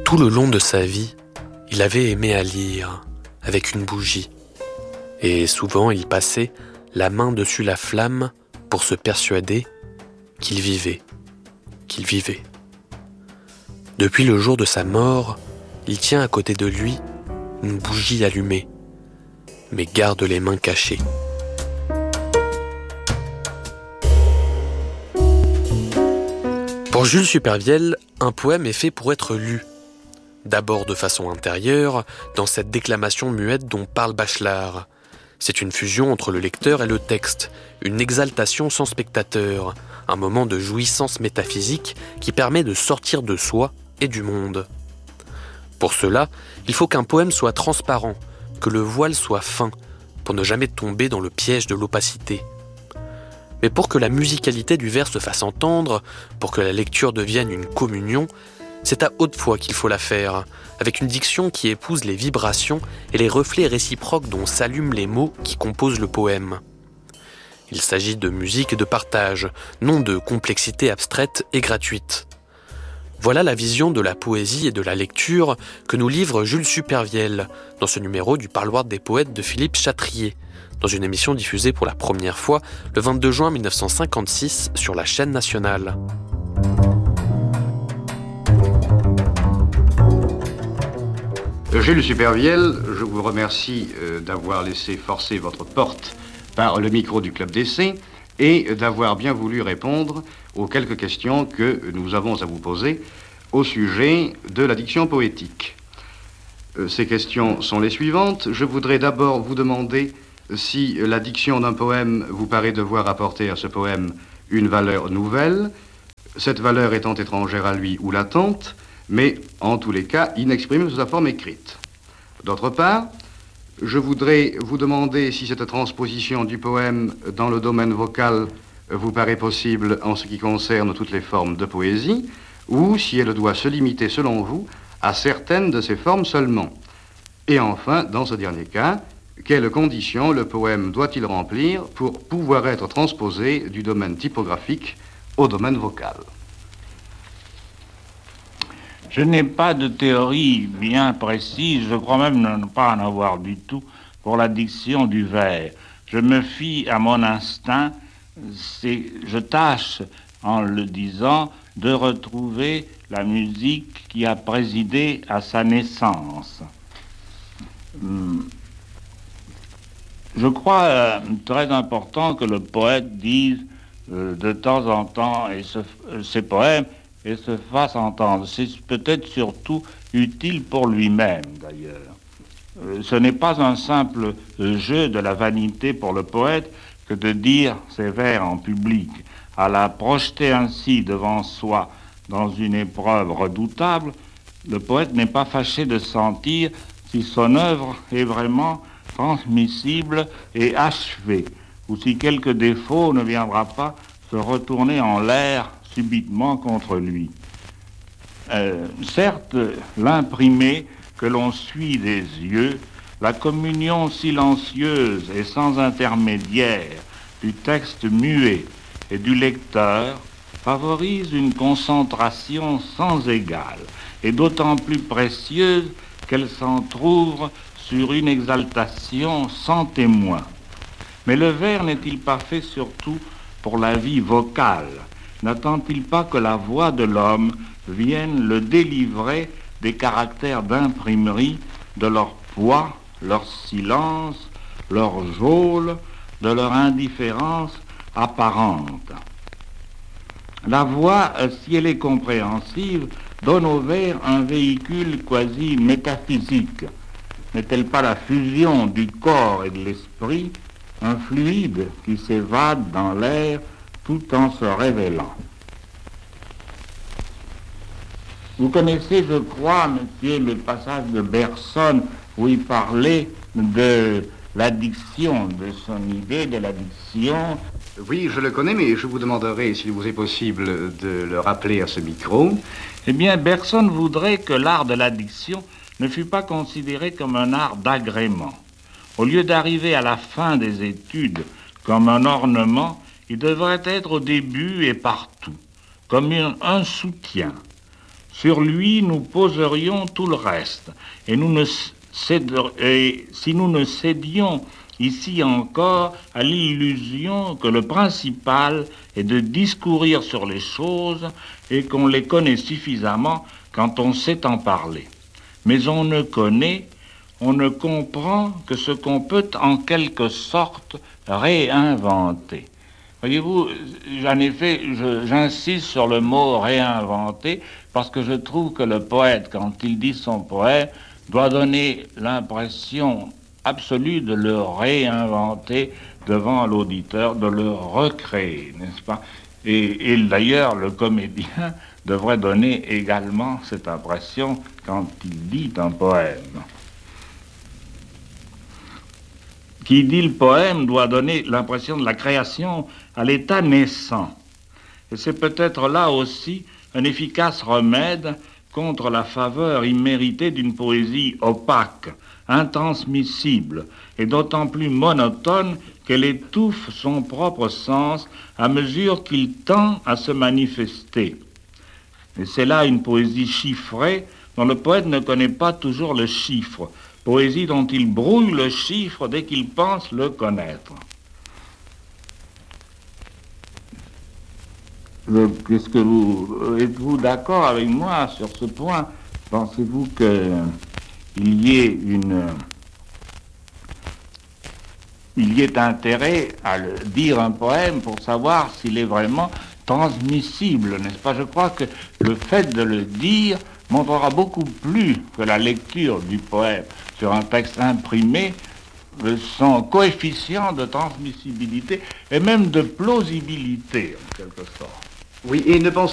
Tout le long de sa vie, il avait aimé à lire, avec une bougie. Et souvent, il passait la main dessus la flamme pour se persuader qu'il vivait. Depuis le jour de sa mort, il tient à côté de lui une bougie allumée, mais garde les mains cachées. Pour Jules Supervielle, un poème est fait pour être lu. D'abord de façon intérieure, dans cette déclamation muette dont parle Bachelard. C'est une fusion entre le lecteur et le texte, une exaltation sans spectateur, un moment de jouissance métaphysique qui permet de sortir de soi et du monde. Pour cela, il faut qu'un poème soit transparent, que le voile soit fin, pour ne jamais tomber dans le piège de l'opacité. Mais pour que la musicalité du vers se fasse entendre, pour que la lecture devienne une communion, c'est à haute voix qu'il faut la faire, avec une diction qui épouse les vibrations et les reflets réciproques dont s'allument les mots qui composent le poème. Il s'agit de musique et de partage, non de complexité abstraite et gratuite. Voilà la vision de la poésie et de la lecture que nous livre Jules Supervielle dans ce numéro du Parloir des poètes de Philippe Chatrier, dans une émission diffusée pour la première fois le 22 juin 1956 sur la chaîne nationale. Jules Supervielle, je vous remercie d'avoir laissé forcer votre porte par le micro du Club d'essai et d'avoir bien voulu répondre aux quelques questions que nous avons à vous poser au sujet de la diction poétique. Ces questions sont les suivantes. Je voudrais d'abord vous demander si la diction d'un poème vous paraît devoir apporter à ce poème une valeur nouvelle, cette valeur étant étrangère à lui ou latente, mais en tous les cas inexprimée sous sa forme écrite. D'autre part, je voudrais vous demander si cette transposition du poème dans le domaine vocal vous paraît possible en ce qui concerne toutes les formes de poésie, ou si elle doit se limiter, selon vous, à certaines de ces formes seulement. Et enfin, dans ce dernier cas, quelles conditions le poème doit-il remplir pour pouvoir être transposé du domaine typographique au domaine vocal ? Je n'ai pas de théorie bien précise, je crois même ne pas en avoir du tout pour la diction du vers. Je me fie à mon instinct, je tâche, en le disant, de retrouver la musique qui a présidé à sa naissance. Je crois très important que le poète dise de temps en temps ses poèmes et se fasse entendre. C'est peut-être surtout utile pour lui-même, d'ailleurs. Ce n'est pas un simple jeu de la vanité pour le poète que de dire ses vers en public. À la projeter ainsi devant soi dans une épreuve redoutable, le poète n'est pas fâché de sentir si son œuvre est vraiment transmissible et achevée, ou si quelque défaut ne viendra pas se retourner en l'air subitement contre lui. Certes, l'imprimé que l'on suit des yeux, la communion silencieuse et sans intermédiaire du texte muet et du lecteur favorise une concentration sans égale et d'autant plus précieuse qu'elle s'entrouvre sur une exaltation sans témoin. Mais le vers n'est-il pas fait surtout pour la vie vocale ? N'attend-il pas que la voix de l'homme vienne le délivrer des caractères d'imprimerie, de leur poids, leur silence, leur geôle, de leur indifférence apparente? La voix, si elle est compréhensive, donne au vers un véhicule quasi métaphysique. N'est-elle pas la fusion du corps et de l'esprit, un fluide qui s'évade dans l'air tout en se révélant? Vous connaissez, je crois, monsieur, le passage de Bergson où il parlait de l'addiction, de son idée de l'addiction. Oui, je le connais, mais je vous demanderai s'il vous est possible de le rappeler à ce micro. Eh bien, Bergson voudrait que l'art de l'addiction ne fût pas considéré comme un art d'agrément. Au lieu d'arriver à la fin des études comme un ornement, il devrait être au début et partout, comme un soutien. Sur lui, nous poserions tout le reste. Et si nous ne cédions ici encore à l'illusion que le principal est de discourir sur les choses et qu'on les connaît suffisamment quand on sait en parler. Mais on ne connaît, on ne comprend que ce qu'on peut en quelque sorte réinventer. Voyez-vous, en effet, j'insiste sur le mot réinventer parce que je trouve que le poète, quand il dit son poème, doit donner l'impression absolue de le réinventer devant l'auditeur, de le recréer, n'est-ce pas? Et d'ailleurs, le comédien devrait donner également cette impression quand il dit un poème. Qui dit le poème doit donner l'impression de la création à l'état naissant. Et c'est peut-être là aussi un efficace remède contre la faveur imméritée d'une poésie opaque, intransmissible, et d'autant plus monotone qu'elle étouffe son propre sens à mesure qu'il tend à se manifester. Et c'est là une poésie chiffrée dont le poète ne connaît pas toujours le chiffre, poésie dont il brouille le chiffre dès qu'il pense le connaître. Êtes-vous d'accord avec moi sur ce point? Pensez-vous qu'il y ait intérêt à dire un poème pour savoir s'il est vraiment transmissible, n'est-ce pas? Je crois que le fait de le dire montrera beaucoup plus que la lecture du poème sur un texte imprimé son coefficient de transmissibilité et même de plausibilité, en quelque sorte. Oui, et ne pensez